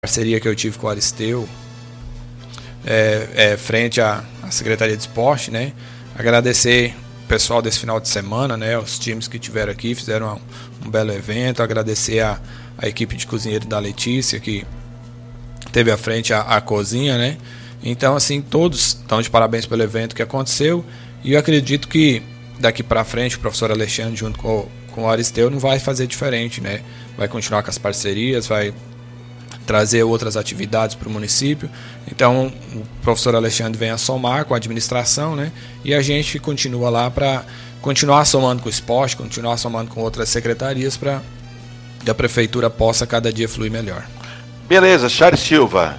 parceria que eu tive com o Aristeu, frente à Secretaria de Esporte, né? Agradecer o pessoal desse final de semana, né? Os times que tiveram aqui, fizeram um belo evento. Agradecer a equipe de cozinheiro da Letícia, que teve à frente a cozinha, né? Então, assim, todos estão de parabéns pelo evento que aconteceu. E eu acredito que daqui para frente o professor Alexandre, junto com o Aristeu, não vai fazer diferente, né? Vai continuar com as parcerias, vai trazer outras atividades para o município. Então, o professor Alexandre vem a somar com a administração, né? E a gente continua lá para continuar somando com o esporte, continuar somando com outras secretarias para que a prefeitura possa cada dia fluir melhor. Beleza, Charles Silva.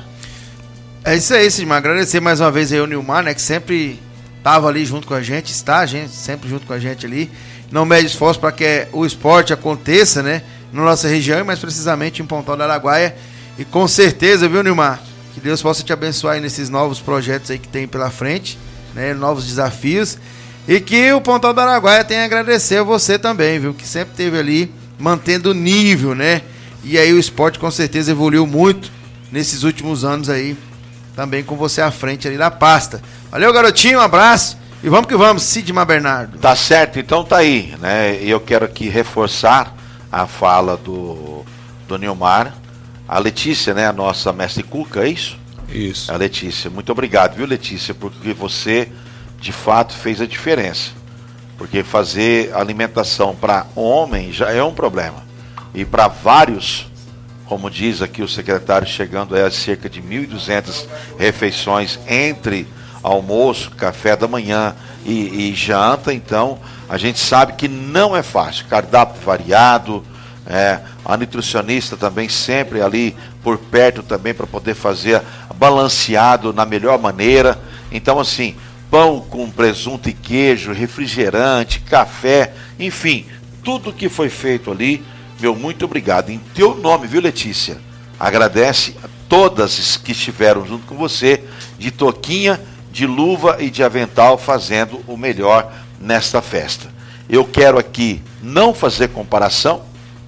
É isso aí, Sidmar. Agradecer mais uma vez aí o Nilmar, né? Que sempre estava ali junto com a gente, sempre junto com a gente ali. Não mede esforço para que o esporte aconteça, né? Na nossa região e mais precisamente em Pontal do Araguaia. E com certeza, viu, Nilmar? Que Deus possa te abençoar aí nesses novos projetos aí que tem pela frente, né? Novos desafios. E que o Pontal do Araguaia tenha a agradecer a você também, viu? Que sempre esteve ali mantendo o nível, né? E aí o esporte com certeza evoluiu muito nesses últimos anos aí, também com você à frente ali da pasta. Valeu, garotinho, um abraço. E vamos que vamos, Sidmar Bernardo. Tá certo, então tá aí, né? E eu quero aqui reforçar a fala do Nilmar. A Letícia, né, a nossa mestre Cuca, é isso? Isso. A Letícia, muito obrigado, viu, Letícia, porque você, de fato, fez a diferença. Porque fazer alimentação para homem já é um problema. E para vários, como diz aqui o secretário, chegando a cerca de 1.200 refeições entre almoço, café da manhã e janta, então a gente sabe que não é fácil. Cardápio variado, a nutricionista também sempre ali por perto também para poder fazer balanceado na melhor maneira. Então, assim, pão com presunto e queijo, refrigerante, café, enfim, tudo que foi feito ali, meu muito obrigado. Em teu nome, viu, Letícia? Agradece a todas que estiveram junto com você, de toquinha, de luva e de avental, fazendo o melhor nesta festa. Eu quero aqui não fazer comparação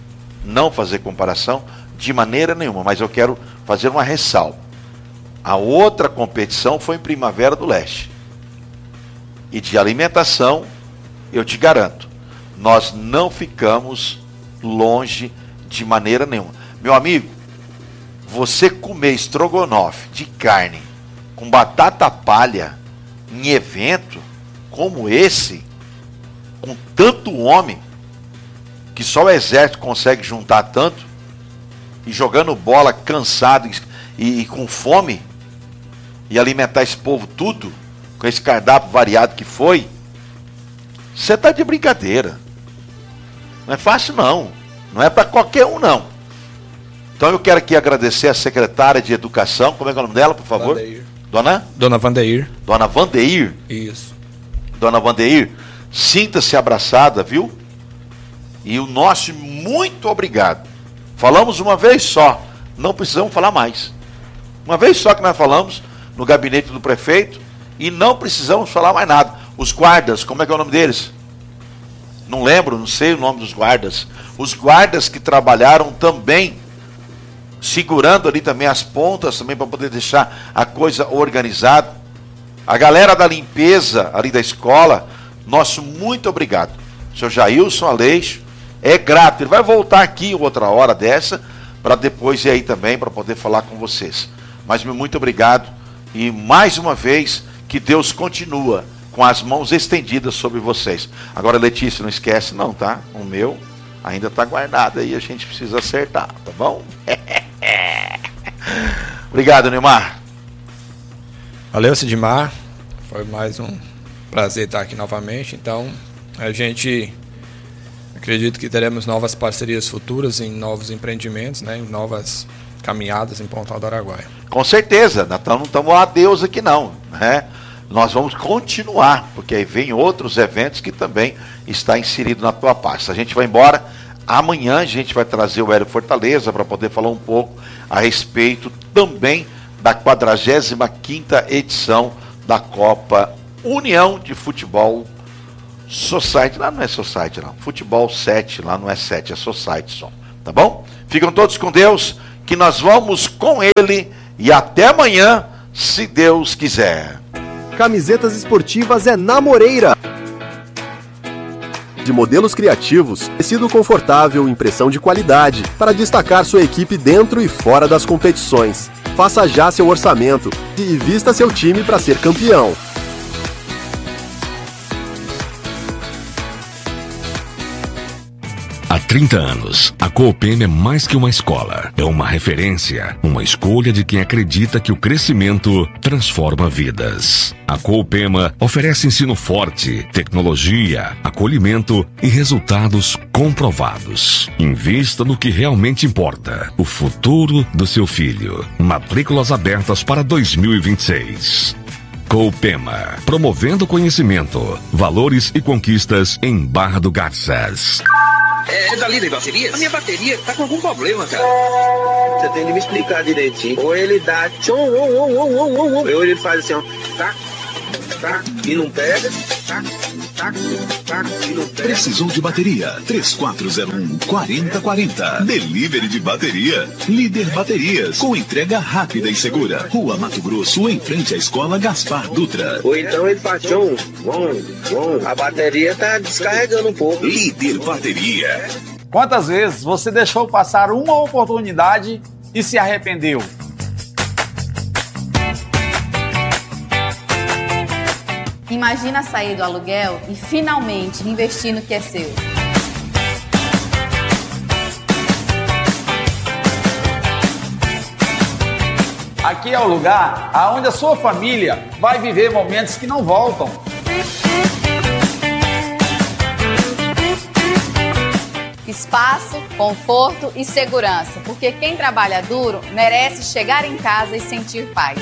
de maneira nenhuma, mas eu quero fazer uma ressalva. A outra competição foi em Primavera do Leste. E de alimentação, eu te garanto, nós não ficamos longe de maneira nenhuma. Meu amigo, você comer estrogonofe de carne com batata palha em evento como esse, com tanto homem, que só o exército consegue juntar tanto, e jogando bola cansado e com fome, e alimentar esse povo tudo, com esse cardápio variado que foi, você tá de brincadeira. Não é fácil não, não é para qualquer um não. Então eu quero aqui agradecer a secretária de Educação, como é que é o nome dela, por favor? Vandeir. Dona Vandeir. Dona Vandeir? Isso. Dona Vandeir, sinta-se abraçada, viu? E o nosso muito obrigado. Falamos uma vez só, não precisamos falar mais. Uma vez só que nós falamos no gabinete do prefeito e não precisamos falar mais nada. Os guardas, como é que é o nome deles? Não lembro, não sei o nome dos guardas. Os guardas que trabalharam também, segurando ali também as pontas, também para poder deixar a coisa organizada. A galera da limpeza ali da escola, nosso muito obrigado. O senhor Jailson Aleixo é grato. Ele vai voltar aqui outra hora dessa, para depois ir aí também, para poder falar com vocês. Mas meu muito obrigado. E mais uma vez, que Deus continua com as mãos estendidas sobre vocês. Agora, Letícia, não esquece não, tá? O meu ainda está guardado aí, a gente precisa acertar, tá bom? Obrigado, Nilmar. Valeu, Sidmar. Foi mais um prazer estar aqui novamente. Então, a gente acredita que teremos novas parcerias futuras em novos empreendimentos, né? Em novas caminhadas em Pontal do Araguaia. Com certeza, não estamos a Deus aqui não, né? Nós vamos continuar, porque aí vem outros eventos que também está inserido na tua pasta. A gente vai embora. Amanhã a gente vai trazer o Hélio Fortaleza para poder falar um pouco a respeito também da 45ª edição da Copa União de Futebol Society. Lá não é Society não, Futebol 7, lá não é 7, é Society só, tá bom? Ficam todos com Deus, que nós vamos com ele e até amanhã, se Deus quiser. Camisetas esportivas é na Moreira. De modelos criativos, tecido confortável, impressão de qualidade, para destacar sua equipe dentro e fora das competições. Faça já seu orçamento e vista seu time para ser campeão. Há 30 anos, a Coopema é mais que uma escola. É uma referência, uma escolha de quem acredita que o crescimento transforma vidas. A Coopema oferece ensino forte, tecnologia, acolhimento e resultados comprovados. Invista no que realmente importa, o futuro do seu filho. Matrículas abertas para 2026. Coopema, promovendo conhecimento, valores e conquistas em Barra do Garças. É da Líder Baterias? A minha bateria tá com algum problema, cara. Você tem que me explicar direitinho. Ou ele dá tchom, ou ele faz assim, ó, tac, tac, e não pega, tac, tac, tac, e não pega. Precisou de bateria? 3401-4040. Delivery de bateria. Líder Baterias, com entrega rápida e segura. Rua Mato Grosso, em frente à Escola Gaspar Dutra. Ou então ele faz tchom, a bateria tá descarregando um pouco. Líder Bateria. Quantas vezes você deixou passar uma oportunidade e se arrependeu? Imagina sair do aluguel e finalmente investir no que é seu. Aqui é o lugar onde a sua família vai viver momentos que não voltam. Espaço, conforto e segurança, porque quem trabalha duro merece chegar em casa e sentir paz.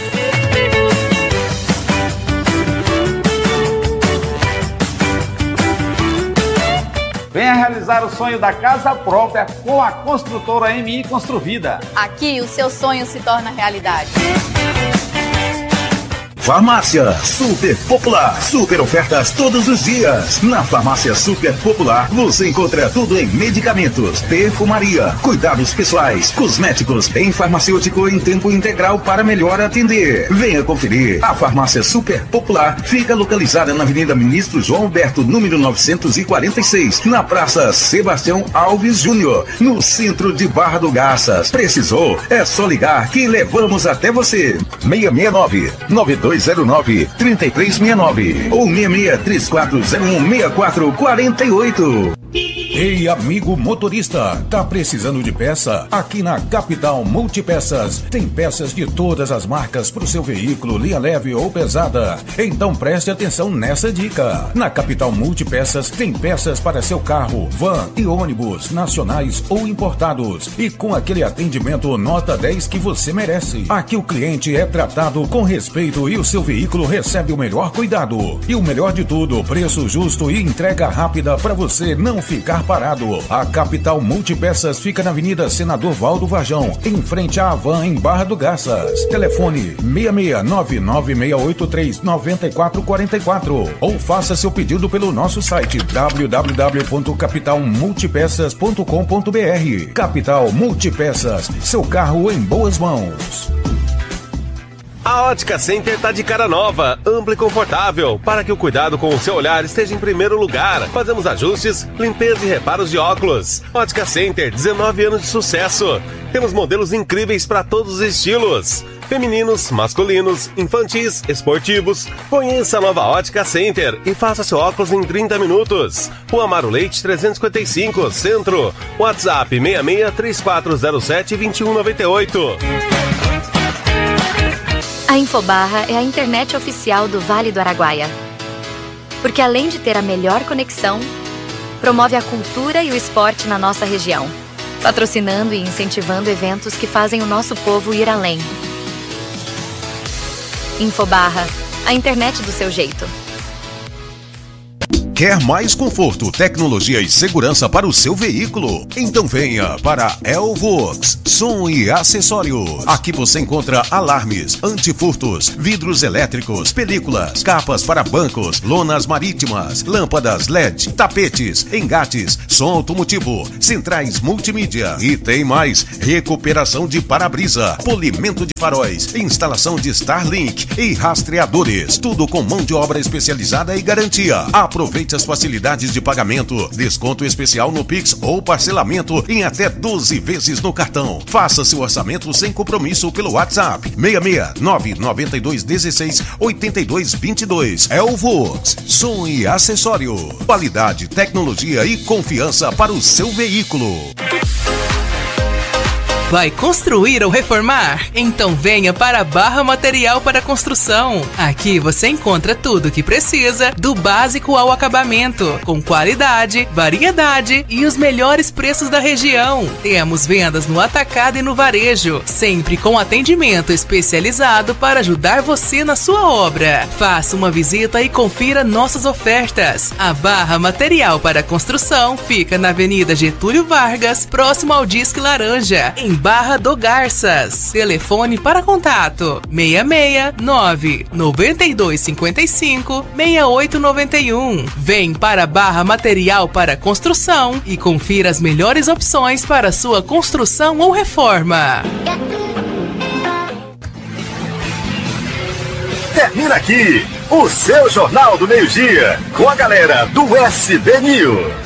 Venha realizar o sonho da casa própria com a construtora MI Construvida. Aqui o seu sonho se torna realidade. Farmácia Super Popular. Super ofertas todos os dias. Na Farmácia Super Popular você encontra tudo em medicamentos, perfumaria, cuidados pessoais, cosméticos, em farmacêutico em tempo integral para melhor atender. Venha conferir. A Farmácia Super Popular fica localizada na Avenida Ministro João Alberto, número 946, na Praça Sebastião Alves Júnior, no centro de Barra do Garças. Precisou? É só ligar que levamos até você. 669-9209-3369 ou 663401-6448. Ei, amigo motorista, tá precisando de peça? Aqui na Capital Multipeças tem peças de todas as marcas para o seu veículo, linha leve ou pesada. Então preste atenção nessa dica. Na Capital Multipeças tem peças para seu carro, van e ônibus, nacionais ou importados. E com aquele atendimento nota 10 que você merece. Aqui o cliente é tratado com respeito e o seu veículo recebe o melhor cuidado. E o melhor de tudo, preço justo e entrega rápida para você não ficar parado. A Capital Multipeças fica na Avenida Senador Valdo Varjão, em frente à Havan, em Barra do Garças. Telefone 66996839444 ou faça seu pedido pelo nosso site www.capitalmultipeças.com.br. Capital Multipeças, seu carro em boas mãos. A Ótica Center tá de cara nova, ampla e confortável, para que o cuidado com o seu olhar esteja em primeiro lugar. Fazemos ajustes, limpeza e reparos de óculos. Ótica Center, 19 anos de sucesso. Temos modelos incríveis para todos os estilos. Femininos, masculinos, infantis, esportivos. Conheça a nova Ótica Center e faça seu óculos em 30 minutos. Rua Amaro Leite 355, Centro. WhatsApp 663407-2198. A Infobarra é a internet oficial do Vale do Araguaia. Porque além de ter a melhor conexão, promove a cultura e o esporte na nossa região, patrocinando e incentivando eventos que fazem o nosso povo ir além. Infobarra, a internet do seu jeito. Quer mais conforto, tecnologia e segurança para o seu veículo? Então venha para Elvox Som e Acessórios. Aqui você encontra alarmes, antifurtos, vidros elétricos, películas, capas para bancos, lonas marítimas, lâmpadas LED, tapetes, engates, som automotivo, centrais multimídia e tem mais: recuperação de para-brisa, polimento de faróis, instalação de Starlink e rastreadores. Tudo com mão de obra especializada e garantia. Aproveite as facilidades de pagamento, desconto especial no Pix ou parcelamento em até 12 vezes no cartão. Faça seu orçamento sem compromisso pelo WhatsApp 669 92 16 82 22. Elvox Som e Acessório. Qualidade, tecnologia e confiança para o seu veículo. Vai construir ou reformar? Então venha para a Barra Material para Construção. Aqui você encontra tudo o que precisa, do básico ao acabamento, com qualidade, variedade e os melhores preços da região. Temos vendas no atacado e no varejo, sempre com atendimento especializado para ajudar você na sua obra. Faça uma visita e confira nossas ofertas. A Barra Material para Construção fica na Avenida Getúlio Vargas, próximo ao Disque Laranja, em Barra do Garças. Telefone para contato 669 9255 6891. Vem para Barra Material para Construção e confira as melhores opções para sua construção ou reforma. Termina aqui o seu Jornal do Meio-Dia com a galera do SB News.